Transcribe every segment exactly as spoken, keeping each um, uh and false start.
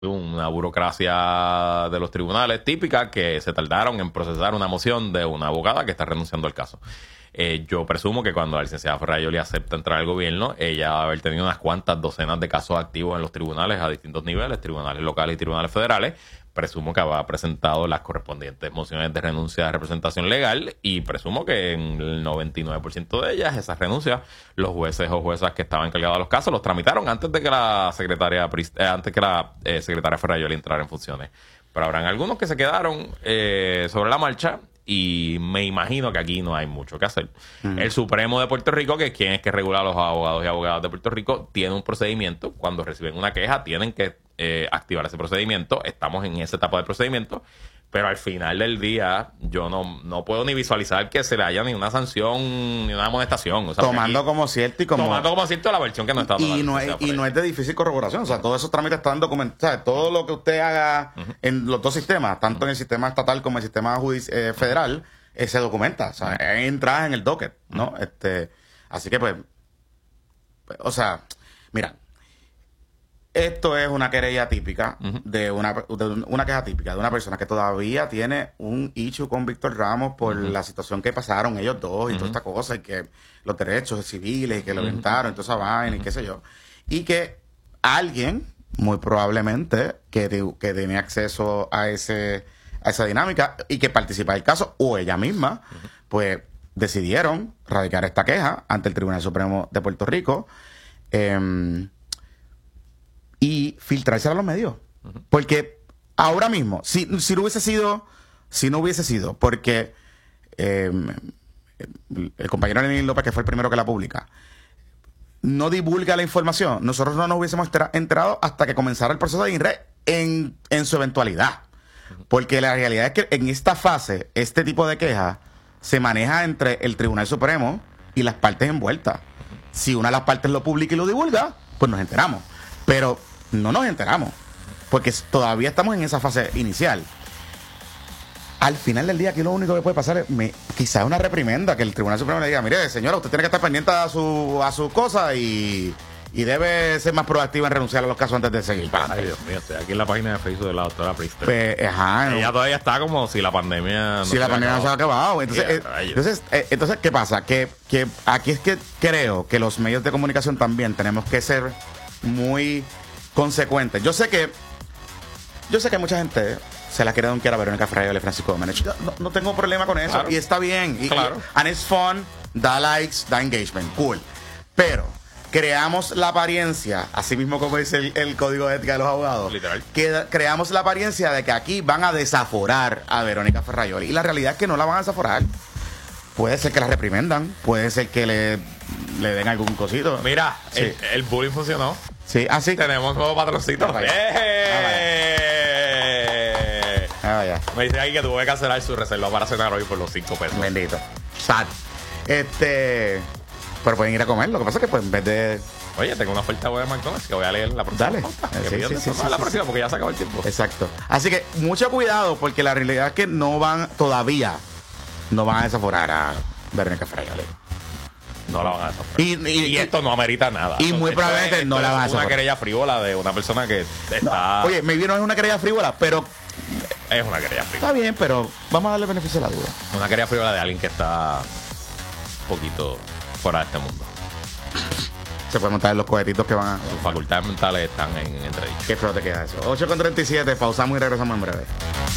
una burocracia de los tribunales típica que se tardaron en procesar una moción de una abogada que está renunciando al caso. Eh, yo presumo que cuando la licenciada Ferrayoli acepta entrar al gobierno, ella va a haber tenido unas cuantas docenas de casos activos en los tribunales a distintos niveles, tribunales locales y tribunales federales. Presumo que habrá presentado las correspondientes mociones de renuncia de representación legal y presumo que en el noventa y nueve por ciento de ellas, esas renuncias, los jueces o juezas que estaban encargados de los casos los tramitaron antes de que la secretaria eh, antes que la eh, secretaria Ferrayoli entrara en funciones. Pero habrán algunos que se quedaron eh, sobre la marcha y me imagino que aquí no hay mucho que hacer. Uh-huh. El Supremo de Puerto Rico, que es quien es que regula a los abogados y abogadas de Puerto Rico, tiene un procedimiento. Cuando reciben una queja, tienen que eh, activar ese procedimiento. Estamos en esa etapa de procedimiento. Pero al final del día, yo no, no puedo ni visualizar que se le haya ni una sanción ni una amonestación. O sea, tomando aquí, como cierto y como... Tomando como cierto la versión que no está dando. Y, no es, y no es de difícil corroboración. O sea, todos esos trámites están documentados. Todo lo que usted haga uh-huh. en los dos sistemas, tanto uh-huh. en el sistema estatal como en el sistema judici- eh, federal, eh, se documenta. O sea, uh-huh. entra en el docket, ¿no? Uh-huh. Este, así que, pues, pues, o sea, mira... Esto es una querella típica uh-huh. de, una, de una queja típica de una persona que todavía tiene un issue con Víctor Ramos por uh-huh. la situación que pasaron ellos dos y uh-huh. toda esta cosa y que los derechos civiles y que lo inventaron, uh-huh. toda esa vaina uh-huh. y qué sé yo. Y que alguien, muy probablemente, que, de, que tenía acceso a ese a esa dinámica y que participa del caso, o ella misma, uh-huh. pues decidieron radicar esta queja ante el Tribunal Supremo de Puerto Rico. Eh, y filtrársela a los medios. Uh-huh. Porque ahora mismo, si, si no hubiese sido, si no hubiese sido, porque eh, el compañero Lenín López, que fue el primero que la publica, no divulga la información, nosotros no nos hubiésemos enterado hasta que comenzara el proceso de INRE en, en su eventualidad. Uh-huh. Porque la realidad es que en esta fase, este tipo de quejas se maneja entre el Tribunal Supremo y las partes envueltas. Uh-huh. Si una de las partes lo publica y lo divulga, pues nos enteramos. Pero no nos enteramos, porque todavía estamos en esa fase inicial. Al final del día, aquí lo único que puede pasar es me, quizás una reprimenda, que el Tribunal Supremo le diga, mire, señora, usted tiene que estar pendiente a su, a su cosa y, y debe ser más proactiva en renunciar a los casos antes de seguir. Ay, Dios mío, estoy aquí en la página de Facebook de la doctora Priester. Pues, ajá. Ella no. todavía está como si la pandemia no si la pandemia no se ha acabado. Entonces, yeah, eh, entonces, eh, entonces, ¿qué pasa? Que, que aquí es que creo que los medios de comunicación también tenemos que ser muy consecuentes. Yo sé que yo sé que mucha gente se la quiere donkear a Verónica Ferrayoli y Francisco Domenech. Yo no, no tengo problema con eso. Claro. Y está bien. Y, claro. y, and it's fun, da likes, da engagement. Cool. Pero creamos la apariencia, así mismo como dice el, el código de ética de los abogados, literal, que creamos la apariencia de que aquí van a desaforar a Verónica Ferrayoli. Y la realidad es que no la van a desaforar. Puede ser que la reprimendan, puede ser que le, le den algún cosito. Mira, sí. el, el bullying funcionó. Sí, así. Ah, tenemos como patroncito. Ah, vaya. ¡Eh! Ah, vaya. Me dice ahí que tuve que cancelar su reserva para cenar hoy por los cinco pesos. Bendito. Sad. Este. Pero pueden ir a comer. Lo que pasa es que, pues, en vez de. Oye, tengo una oferta buena de McDonald's que voy a leer la próxima. Dale. Nota, sí, que sí, sí, sí, la sí, próxima sí. porque ya se acabó el tiempo. Exacto. Así que mucho cuidado porque la realidad es que no van, todavía, no van a desaforar a Verónica Ferrayoli. No la van a desaforar. Y, y, y esto no amerita nada. Y muy esto probablemente es, no la van a desaforar. Es una querella frívola de una persona que está... No, oye, maybe no es una querella frívola, pero... Es una querella frívola. Está bien, pero vamos a darle beneficio a la duda. Una querella frívola de alguien que está un poquito fuera de este mundo. Se puede montar en los cohetitos que van a... Sus facultades mentales están en entredicho. Qué feo te queda eso. ocho con treinta y siete, pausamos y regresamos en breve.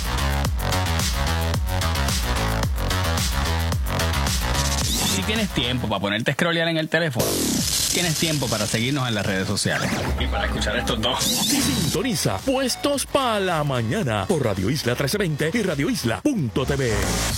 Si tienes tiempo para ponerte a scrollear en el teléfono, tienes tiempo para seguirnos en las redes sociales. Y para escuchar estos dos. Sintoniza Puestos para la Mañana por Radio Isla trece veinte y radio isla punto t v.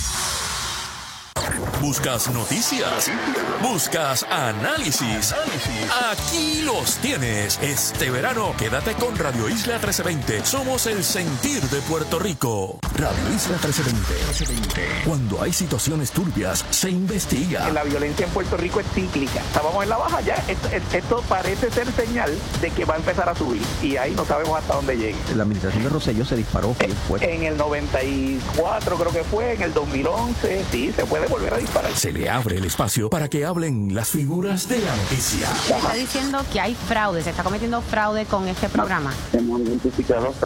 ¿Buscas noticias? ¿Buscas análisis? Aquí los tienes. Este verano, quédate con Radio Isla trece veinte. Somos el sentir de Puerto Rico. Radio Isla trece veinte. Cuando hay situaciones turbias, se investiga. La violencia en Puerto Rico es cíclica. Estábamos en la baja ya. Esto, esto parece ser señal de que va a empezar a subir. Y ahí no sabemos hasta dónde llegue. La administración de Rosselló se disparó bien fuerte. En el noventa y cuatro creo que fue, en el dos mil once. Sí, se puede volver a disparar. disparar. Se le abre el espacio para que hablen las figuras de la noticia. Se está diciendo que hay fraude, se está cometiendo fraude con este programa. Hemos identificado